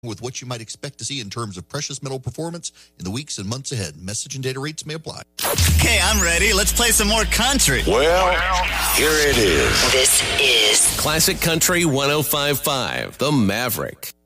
with what you might expect to see in terms of precious metal performance in the weeks and months ahead. Message and data rates may apply. Okay, I'm ready. Let's play some more country. Well, here it is. This is Classic Country 105.5, The Maverick.